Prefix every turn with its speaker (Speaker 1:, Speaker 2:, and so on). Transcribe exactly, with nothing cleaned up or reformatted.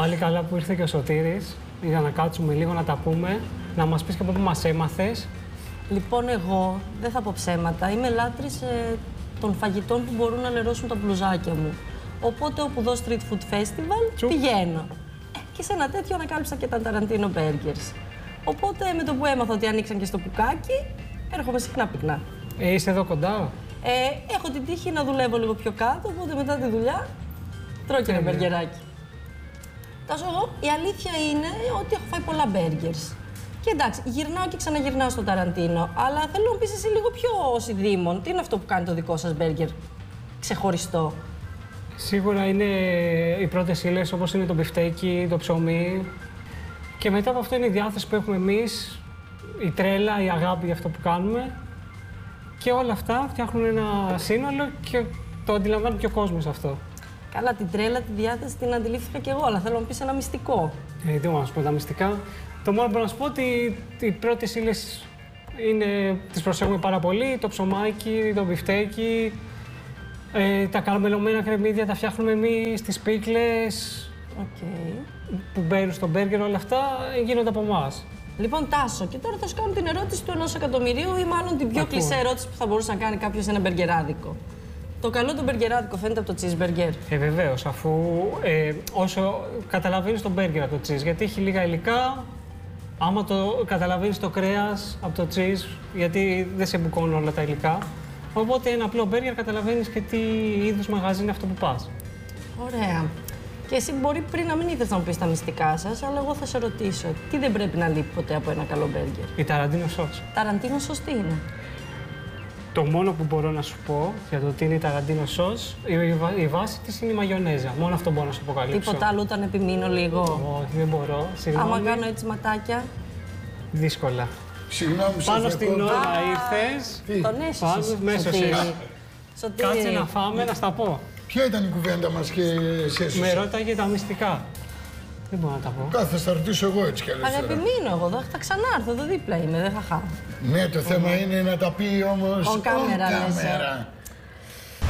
Speaker 1: Πάλι καλά που ήρθε και ο Σωτήρης, για να κάτσουμε λίγο να τα πούμε, να μας πεις και από πού μας έμαθες.
Speaker 2: Λοιπόν, εγώ δεν θα πω ψέματα. Είμαι λάτρης ε, των φαγητών που μπορούν να λερώσουν τα μπλουζάκια μου. Οπότε, όπου δω street food festival, Τσου. πηγαίνω. Ε, και σε ένα τέτοιο ανακάλυψα και τα Tarantino Burgers. Οπότε, με το που έμαθα ότι ανοίξαν και στο Πουκάκι, έρχομαι συχνά πυκνά.
Speaker 1: Ε, είσαι εδώ κοντά.
Speaker 2: Ε, έχω την τύχη να δουλεύω λίγο πιο κάτω, οπότε μετά τη δουλειά τρώω και ένα μπεργκεράκι. Τόσο εγώ, η αλήθεια είναι ότι έχω φάει πολλά burgers. Και εντάξει, γυρνάω και ξαναγυρνάω στο Ταραντίνο, αλλά θέλω να πεις εσύ λίγο πιο συνδύμων. Τι είναι αυτό που κάνει το δικό σας μπέργκερ ξεχωριστό?
Speaker 1: Σίγουρα είναι οι πρώτες ύλες, όπως είναι το μπιφτέκι, το ψωμί. Και μετά από αυτό είναι η διάθεση που έχουμε εμείς, η τρέλα, η αγάπη για αυτό που κάνουμε. Και όλα αυτά φτιάχνουν ένα σύνολο και το αντιλαμβάνει και ο κόσμος αυτό.
Speaker 2: Καλά, την τρέλα, τη διάθεση την αντιλήφθηκα κι εγώ, αλλά θέλω να πεις ένα μυστικό.
Speaker 1: Ε, δεν μπορώ να σου πω τα μυστικά. Το μόνο που μπορώ να σου πω ότι οι πρώτες ύλες είναι, τις προσέχουμε πάρα πολύ. Το ψωμάκι, το μπιφτέκι, ε, τα καραμελωμένα κρεμμύδια τα φτιάχνουμε εμείς, τις πίκλες
Speaker 2: okay.
Speaker 1: που μπαίνουν στο μπέργκερ, όλα αυτά γίνονται από εμάς.
Speaker 2: Λοιπόν, Τάσο, και τώρα θα σου κάνω την ερώτηση του ενός εκατομμυρίου ή μάλλον την πιο κλισέ ερώτηση που θα μπορούσε να κάνει κάποιος ένα μπεργκεράδικο. Το καλό το μπεργκεράδικο φαίνεται από το cheeseburger.
Speaker 1: Ε, βεβαίως, αφού ε, όσο καταλαβαίνεις το μπέργκερ από το cheese, γιατί έχει λίγα υλικά, άμα το καταλαβαίνεις το κρέας από το cheese, γιατί δεν σε μπουκώνουν όλα τα υλικά. Οπότε ένα απλό μπέργκερ καταλαβαίνεις και τι είδους μαγαζί είναι αυτό που πας.
Speaker 2: Ωραία. Και εσύ μπορεί πριν να μην ήθελες να μου πεις τα μυστικά σας, αλλά εγώ θα σε ρωτήσω, τι δεν πρέπει να λείπει ποτέ από ένα καλό μπέργκερ?
Speaker 1: Η ταραντίνο σως.
Speaker 2: Ταραντίνο σως τι είναι?
Speaker 1: Το μόνο που μπορώ να σου πω για το τι είναι η ταραντίνο σως, η, η βάση της είναι η μαγιονέζα. Μόνο αυτό μπορώ να σου αποκαλύψω.
Speaker 2: Τίποτα άλλο, όταν επιμείνω λίγο?
Speaker 1: Όχι, δεν μπορώ. Συγγνώμη.
Speaker 2: Άμα κάνω έτσι ματάκια.
Speaker 1: Δύσκολα.
Speaker 3: Συγγνώμη,
Speaker 1: πάνω στην ώρα ήρθες.
Speaker 2: Τον έσωσες.
Speaker 1: Μέσωσες. Κάτσε να φάμε, να στα πω.
Speaker 3: Ποια ήταν η κουβέντα μας και σε έσωσε?
Speaker 1: Με ρώταγε τα μυστικά. Δεν μπορώ να τα πω.
Speaker 3: Ά, θα στα ρωτήσω εγώ έτσι κι αλλιώς.
Speaker 2: Θα επιμείνω εγώ, θα ξανάρθω, εδώ δίπλα είμαι, δεν θα χάνω.
Speaker 3: Ναι, το θέμα είναι να τα πει όμως
Speaker 2: on camera.
Speaker 3: on camera.